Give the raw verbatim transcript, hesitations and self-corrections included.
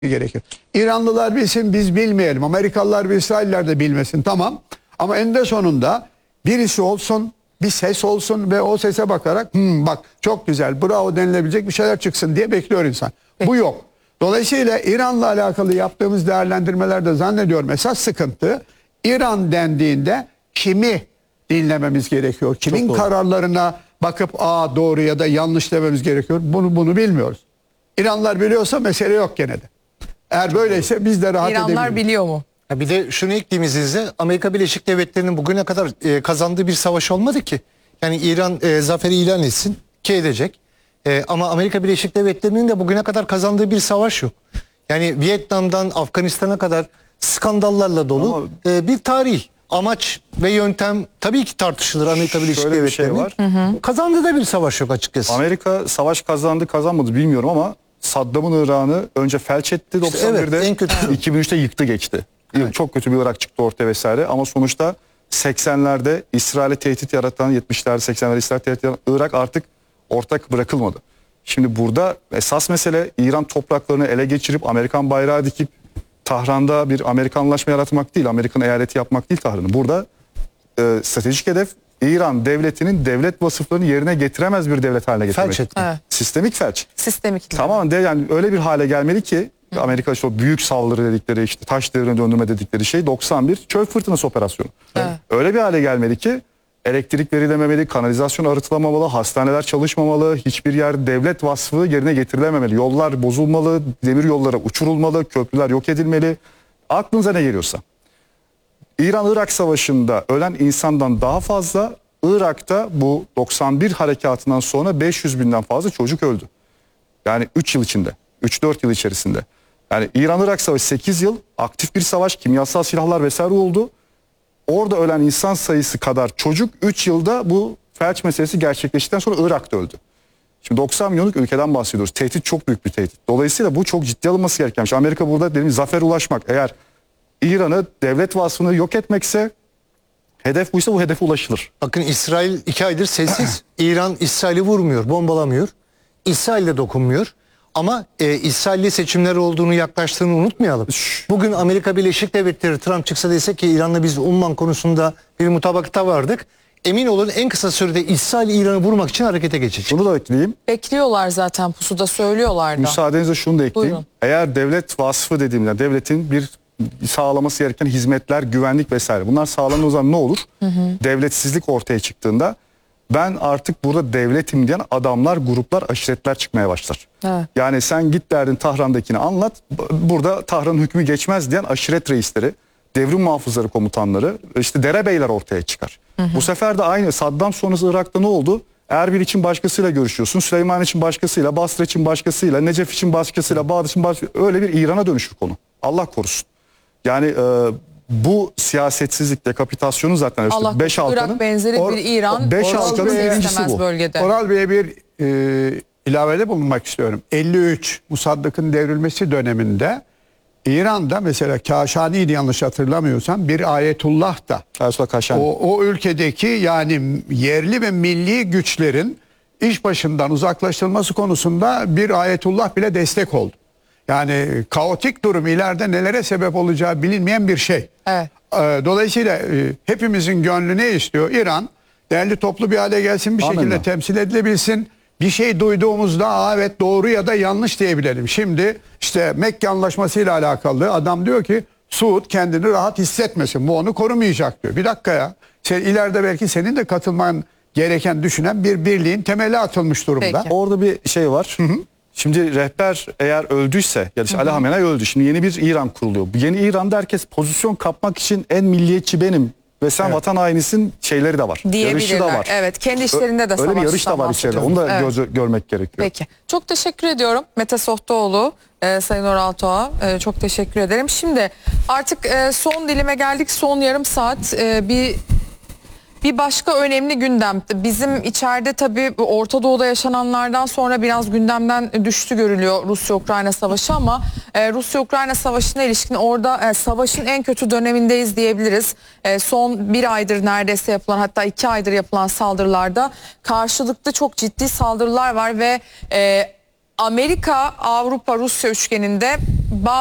gerekir. İranlılar bilsin, biz bilmeyelim. Amerikalılar ve İsrailler de bilmesin, tamam. Ama eninde sonunda birisi olsun, bir ses olsun ve o sese bakarak hmm, bak çok güzel, bravo denilebilecek bir şeyler çıksın diye bekliyor insan. Bu yok. Dolayısıyla İran'la alakalı yaptığımız değerlendirmelerde zannediyorum esas sıkıntı İran dendiğinde kimi dinlememiz gerekiyor? Kimin kararlarına bakıp aa doğru ya da yanlış dememiz gerekiyor? Bunu bunu bilmiyoruz. İranlılar biliyorsa mesele yok gene de. Eğer böyleyse biz de rahat edebiliriz. İranlar biliyor mu? Ha bir de şunu ekleyeyim izninizle, Amerika Birleşik Devletleri'nin bugüne kadar e, kazandığı bir savaş olmadı ki. Yani İran e, zaferi ilan etsin ki edecek. E, ama Amerika Birleşik Devletleri'nin de bugüne kadar kazandığı bir savaş yok. Yani Vietnam'dan Afganistan'a kadar skandallarla dolu Ama, e, bir tarih. Amaç ve yöntem tabii ki tartışılır Amerika Birleşik şöyle bir şey Devletleri'nin. var. Kazandığı da bir savaş yok açıkçası. Amerika savaş kazandı kazanmadı bilmiyorum ama Saddam'ın Irak'ını önce felç etti doksan birde, evet, en kötüsü. iki bin üçte yıktı geçti. Çok kötü bir Irak çıktı ortaya vesaire ama sonuçta seksenlerde İsrail'e tehdit yaratan, yetmişlerde seksenlerde İsrail'e tehdit yaratan Irak artık ortak bırakılmadı. Şimdi burada esas mesele İran topraklarını ele geçirip Amerikan bayrağı dikip Tahran'da bir Amerikanlaşma yaratmak değil, Amerikan eyaleti yapmak değil Tahran'ı. Burada e, stratejik hedef İran devletinin devlet vasıflarını yerine getiremez bir devlet haline getirmek. Felç etmek. Evet. Sistemik felç. Sistemik. Tamamen de yani öyle bir hale gelmeli ki Hı. Amerika işte o büyük saldırı dedikleri, işte taş devrine döndürme dedikleri şey doksan bir çöl fırtınası operasyonu. Evet. Öyle bir hale gelmeli ki elektrik verilememeli, kanalizasyon arıtılamamalı, hastaneler çalışmamalı, hiçbir yer devlet vasfı yerine getirilememeli. Yollar bozulmalı, demir yollara uçurulmalı, köprüler yok edilmeli. Aklınıza ne geliyorsa. İran-Irak savaşında ölen insandan daha fazla, Irak'ta bu doksan bir harekatından sonra beş yüz binden fazla çocuk öldü. Yani üç yıl içinde, üç dört yıl içerisinde. Yani İran-Irak savaşı sekiz yıl aktif bir savaş, kimyasal silahlar vesaire oldu. Orada ölen insan sayısı kadar çocuk üç yılda bu felç meselesi gerçekleştikten sonra Irak'ta öldü. Şimdi doksan milyonluk ülkeden bahsediyoruz. Tehdit çok büyük bir tehdit. Dolayısıyla bu çok ciddi alınması gereken şey. Amerika burada dediğim zafer ulaşmak. Eğer İran'ı devlet vasfını yok etmekse hedef buysa bu hedefe ulaşılır. Bakın İsrail iki aydır sessiz. İran İsrail'i vurmuyor, bombalamıyor. İsrail de dokunmuyor. Ama e, İsrail'li seçimler olduğunu, yaklaştığını unutmayalım. Bugün Amerika Birleşik Devletleri Trump çıksa dese ki İran'la biz Umman konusunda bir mutabakata vardık. Emin olun en kısa sürede İsrail İran'ı vurmak için harekete geçecek. Bunu da ekleyeyim. Bekliyorlar zaten, pusuda söylüyorlar da. Müsaadenizle şunu da ekleyeyim. Buyurun. Eğer devlet vasfı dediğimde devletin bir sağlaması gereken hizmetler, güvenlik vesaire bunlar sağlandığı zaman ne olur? Hı hı. Devletsizlik ortaya çıktığında ben artık burada devletim diyen adamlar, gruplar, aşiretler çıkmaya başlar. Evet. Yani sen git derdin Tahran'dakini anlat. Burada Tahran'ın hükmü geçmez diyen aşiret reisleri, devrim muhafızları komutanları, işte derebeyler ortaya çıkar. Hı hı. Bu sefer de aynı Saddam sonrası Irak'ta ne oldu? Erbil için başkasıyla görüşüyorsun, Süleyman için başkasıyla, Basra için başkasıyla, Necef için başkasıyla, Bağdat için başkasıyla. Öyle bir İran'a dönüşür konu. Allah korusun. Yani e, bu siyasetsizlik, dekapitasyonu zaten Allah beş halkanın, Irak benzeri or, bir İran beş halkanın birincisi bu. Bölgede. Oral Bey'e bir e, ilavede bulunmak istiyorum. elli üç Musaddık'ın devrilmesi döneminde İran'da mesela Kaşani'ydi yanlış hatırlamıyorsam bir ayetullah da o, o ülkedeki yani yerli ve milli güçlerin iş başından uzaklaştırılması konusunda bir ayetullah bile destek oldu. Yani kaotik durum ileride nelere sebep olacağı bilinmeyen bir şey. Evet. Dolayısıyla hepimizin gönlü ne istiyor? İran değerli toplu bir hale gelsin, bir şekilde Amenna. temsil edilebilsin. Bir şey duyduğumuzda Aa, evet doğru ya da yanlış diyebilelim. Şimdi işte Mekke Anlaşması ile alakalı adam diyor ki Suud kendini rahat hissetmesin. Bu onu korumayacak diyor. Bir dakika ya. Sen, ileride belki senin de katılman gereken düşünen bir birliğin temeli atılmış durumda. Peki. Orada bir şey var. Hı hı. Şimdi rehber eğer öldüyse ya da işte Ali Hamenei öldü. Şimdi yeni bir İran kuruluyor. Bu yeni İran'da herkes pozisyon kapmak için en milliyetçi benim ve sen evet. vatan hainisin şeyleri de var. Yarışı da var. Evet, kendi işlerinde de öyle bir yarış da var içeride. Onu da evet. göz, görmek gerekiyor. Peki. Çok teşekkür ediyorum Mete Sohtaoğlu, e, Sayın Oral Toğa. E, çok teşekkür ederim. Şimdi artık e, son dilime geldik. Son yarım saat e, bir Bir başka önemli gündem. Bizim içeride tabii Orta Doğu'da yaşananlardan sonra biraz gündemden düştü görülüyor Rusya-Ukrayna savaşı ama e, Rusya-Ukrayna savaşına ilişkin orada e, savaşın en kötü dönemindeyiz diyebiliriz. E, son bir aydır neredeyse yapılan, hatta iki aydır yapılan saldırılarda karşılıklı çok ciddi saldırılar var ve e, Amerika, Avrupa, Rusya üçgeninde